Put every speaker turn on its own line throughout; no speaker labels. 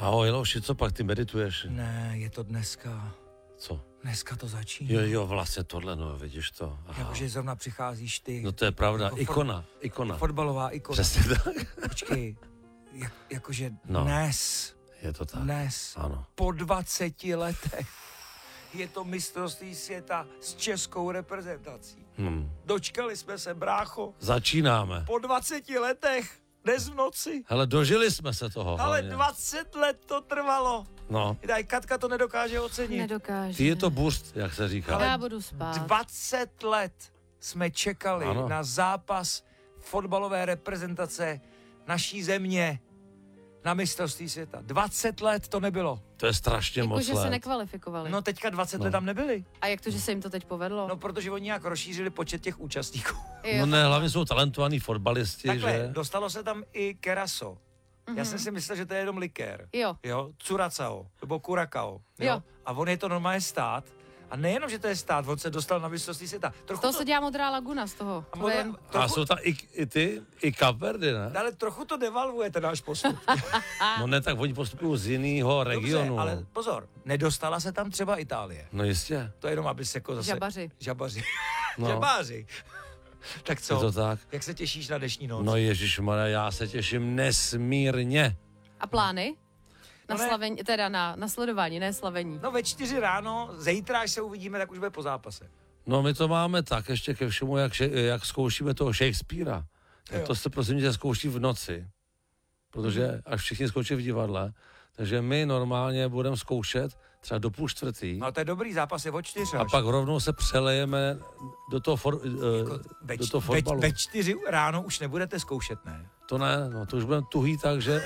Ahoj, Leoši, co pak, ty medituješ?
Ne, je to dneska.
Co?
Dneska to začíná.
Jo, vlastně tohle, no, vidíš to.
Jakože zrovna přicházíš ty.
No to je pravda,
jako
ikona.
Fotbalová ikona.
Přesně tak.
Počkej, jakože
No.
dnes.
Je to tak.
Dnes.
Ano.
Po 20 letech je to mistrovství světa s českou reprezentací. Dočkali jsme se, brácho.
Začínáme.
Po 20 letech, dnes v noci.
Hele, dožili jsme se toho.
Ale
hlavně.
20 let to trvalo.
No,
Daj, Katka to nedokáže ocenit.
Nedokáže.
ty je to burst, jak se říká.
Já budu spát.
20 let jsme čekali
Ano.
na zápas fotbalové reprezentace naší země na mistrovství světa. 20 let to nebylo.
To je strašně moc
Jakože se
let.
nekvalifikovali.
No teďka 20 let tam nebyli.
A jak to, že se jim to teď povedlo?
No protože oni nějak rozšířili počet těch účastníků.
Jo.
No ne, hlavně jsou talentovaní fotbalisti,
Takhle,
že?
dostalo se tam i keraso. Já jsem si myslel, že to je jenom likér.
Jo.
Jo, curacao, nebo curacao.
Jo.
A on je to normálně stát. A nejenom, že to je stát, on se dostal na mistrovství světa.
Z toho se dělá modrá laguna, z toho. Vím.
A jsou tam i Kapverdy, ne?
Ale trochu to devalvuje ten náš postup.
No ne, tak oni postupují z jiného regionu.
Dobře, ale pozor, nedostala se tam třeba Itálie.
No jistě.
To je jenom, aby se jako zase...
Žabaři.
No.
Žabáři. Tak co?
Je to tak?
Jak se těšíš na dnešní noc?
No ježišmarja, já se těším nesmírně.
A plány? Na
No ne.
slavení, teda na sledování, ne slavení.
No ve 4 ráno, zítra, až se uvidíme, tak už bude po zápase.
No my to máme tak ještě ke všemu, jak zkoušíme toho Shakespearea. Tak
Jo.
to se prosím tě zkouší v noci. Protože až všichni zkouší v divadle, takže my normálně budeme zkoušet třeba do 3:30
No to je dobrý, zápas je od 4
a pak rovnou se přelejeme do toho, do toho fotbalu.
Ve 4 ráno už nebudete zkoušet, ne?
To ne, no to už budeme tuhý, takže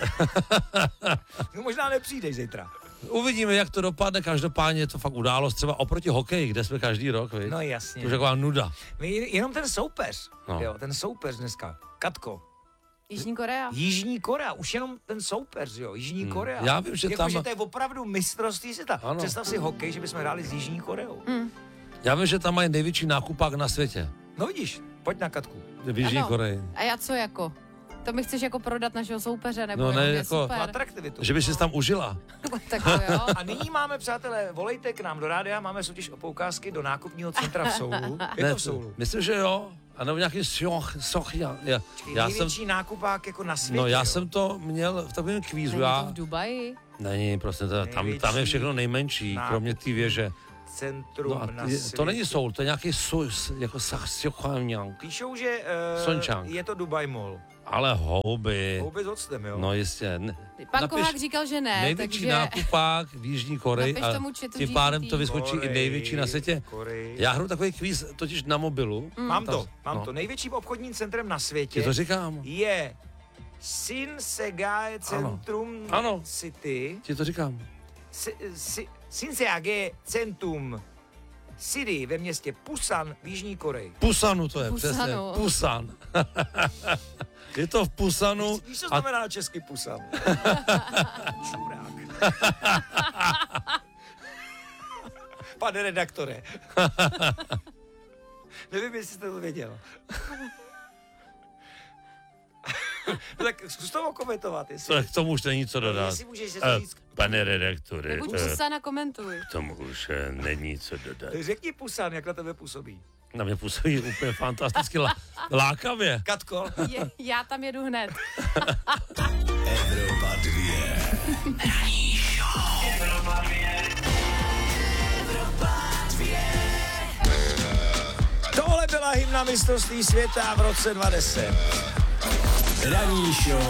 No možná nepřijdeš zítra.
uvidíme, jak to dopadne. Každopádně je to fakt událost třeba oproti hokeji, kde jsme každý rok, viď?
No jasně.
To už je taková nuda.
Jenom ten soupeř,
No.
jo, ten soupeř dneska. Katko,
Jižní Korea.
Jižní Korea, už jenom ten soupeř, jo, Jižní Korea.
Já vím, že tam-
Že to je opravdu mistrovství světa.
Ano.
Představ si hokej, že bychom hráli s Jižní Koreou.
Já vím, že tam mají největší nákupák na světě.
No vidíš, pojď na Katku.
V Jižní
Ano.
Koreji.
A já co jako? To mi chceš jako prodat našeho soupeře, nebo
No ne,
je
jako-
super.
Atraktivitu.
Že by si tam užila.
Tak to jo.
A nyní máme, přátelé, volejte k nám do rádia, máme soutěž o poukázky do nákupního centra v Soulu. Je to v Soulu.
Myslím, že jo. A nebo nějaký Sochia. Já jsem,
Největší nákupák jako na světě.
no já
jo.
jsem to měl v takovém kvízu.
Není
Já,
to v Dubaji?
není, prostě tam je všechno nejmenší,
nákupní
kromě té věže.
Centrum
No a
na
to
světě.
není Soul, to je nějaký jako Sochanyang.
Píšou, že
Sončang.
je to Dubai Mall.
Ale houby.
Houby s octem, jo?
No jistě.
Pan Kohák říkal, že ne,
největší
takže...
nákupák v Jižní Koreji
Napiš
a
tomu chatu
tím pádem
GPT.
to vyskočí i největší na světě.
Koreji.
Já hru takový kvíz totiž na mobilu.
Mám
no.
to. Největším obchodním centrem na
Ti
světě
to říkám.
je Shinsegae Centrum
Ano.
City.
Ti to říkám.
Shinsegae Centrum City ve městě Pusan v Jižní Koreji.
Pusanu to je,
Pusanu.
přesně. Pusan. Je to v Pusanu.
Víš, co znamená na česky Pusan? Čurák. Pane redaktore. Nevím, jestli jste to věděl. No tak zkus to komentovat, jestli...
K tomu už není co dodat.
Jestli můžeš to říct.
Pane redaktore,
Buď Pusana komentuj.
k tomu už není co dodat.
Řekni Pusan, jak na tebe působí.
Na mě působí úplně fantasticky lákavě.
Katko.
Já tam jedu hned.
Evropa 2. Ranní show. Evropa 2.
Tohle byla hymna mistrovství světa v roce 2010.
Ranní show.